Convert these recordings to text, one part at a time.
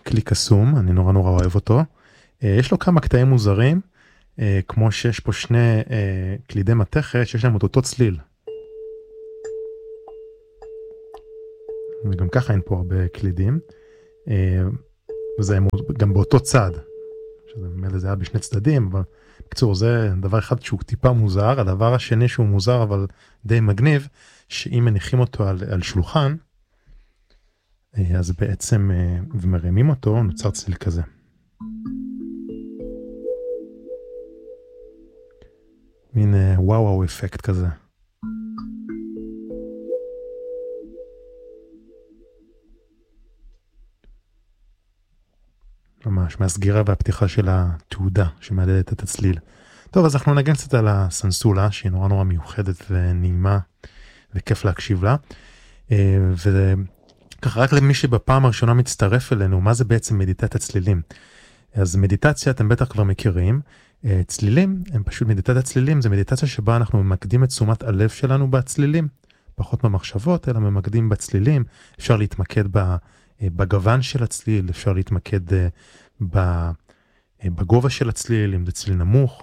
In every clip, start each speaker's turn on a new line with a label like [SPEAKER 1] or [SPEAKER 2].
[SPEAKER 1] כלי קסום, אני נורא נורא אוהב אותו. יש לו כמה קטעים מוזרים, כמו שיש פה שני קלידי מתכת שיש להם אותו צליל. וגם ככה אין פה הרבה קלידים. וזה גם באותו צד. זה היה בשני צדדים, אבל בקצור זה דבר אחד שהוא טיפה מוזר. הדבר השני שהוא מוזר אבל די מגניב, שאם מניחים אותו על שולחן, אז בעצם ומרימים אותו, נוצר צליל כזה. מין וואו אפקט כזה. ממש, מהסגירה והפתיחה של התעודה שמעדדת את הצליל. טוב, אז אנחנו נגן קצת על הסנסולה, שהיא נורא נורא מיוחדת ונעימה, וכיף להקשיב לה. וככה, רק למי שבפעם הראשונה מצטרף אלינו, מה זה בעצם מדיטציית צלילים? אז מדיטציה, אתם בטח כבר מכירים, צלילים, הם פשוט מדיטציית צלילים, זה מדיטציה שבה אנחנו ממקדים את תשומת הלב שלנו בצלילים, פחות במחשבות, אלא ממקדים בצלילים, אפשר להתמקד בגוון של הצליל, אפשר להתמקד בגובה של הצליל, אם זה צליל נמוך.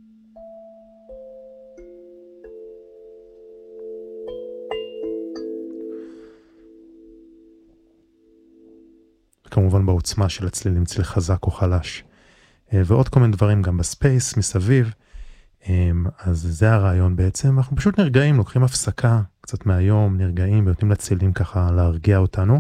[SPEAKER 1] כמובן בעוצמה של הצליל, אם צליל חזק או חלש. ועוד כל מיני דברים גם בספייס, מסביב. אז זה הרעיון בעצם. אנחנו פשוט נרגעים, לוקחים הפסקה קצת מהיום, נרגעים ונותנים לצלילים ככה להרגיע אותנו.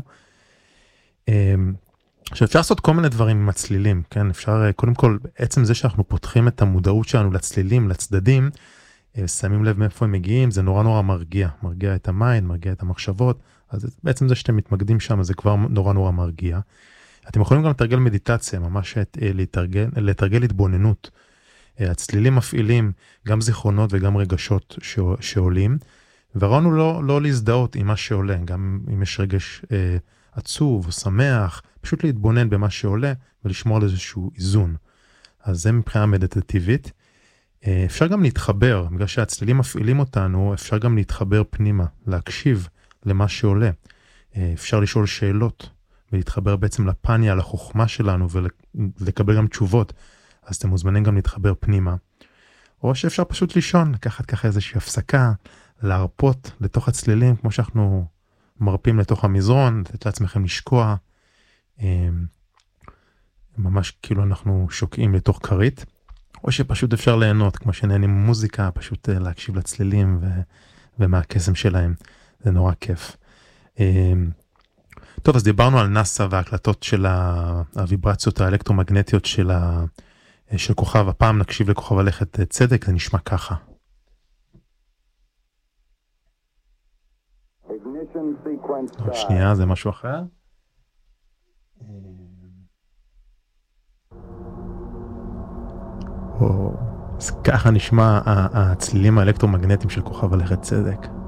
[SPEAKER 1] שאפשר לעשות כל מיני דברים עם הצלילים, כן? אפשר, קודם כל, בעצם זה שאנחנו פותחים את המודעות שלנו לצלילים, לצדדים, שמים לב מאיפה הם מגיעים, זה נורא נורא מרגיע. מרגיע את המיינד, מרגיע את המחשבות. אז בעצם זה שאתם מתמקדים שם, זה כבר נורא נורא מרגיע. אתם יכולים גם לתרגל מדיטציה, ממש לתרגל התבוננות. הצלילים מפעילים גם זיכרונות וגם רגשות שעולים, וראינו לא להזדהות עם מה שעולה, גם אם יש רגש עצוב או שמח, פשוט להתבונן במה שעולה ולשמור על איזשהו איזון. אז זה מבחינה מדיטטיבית. אפשר גם להתחבר, בגלל שהצלילים מפעילים אותנו, אפשר גם להתחבר פנימה, להקשיב למה שעולה. אפשר לשאול שאלות ולהתחבר בעצם לפניה, לחוכמה שלנו ולקבל גם תשובות. אז אתם מוזמנים גם להתחבר פנימה. או שאפשר פשוט לישון, לקחת ככה איזושהי הפסקה, להרפות לתוך הצלילים, כמו שאנחנו מרפים לתוך המזרון, לתת לעצמכם לשקוע, ממש כאילו אנחנו שוקעים לתוך קרית, או שפשוט אפשר ליהנות, כמו שנהנים מוזיקה, פשוט להקשיב לצלילים ומהקסם שלהם, זה נורא כיף. טוב, אז דיברנו על נאסא וההקלטות של הוויברציות האלקטרומגנטיות של כוכב, הפעם נקשיב לכוכב הלכת צדק, זה נשמע ככה. עוד שנייה, זה משהו אחר. אז ככה נשמע הצלילים האלקטרומגנטיים של כוכב הלכת צדק.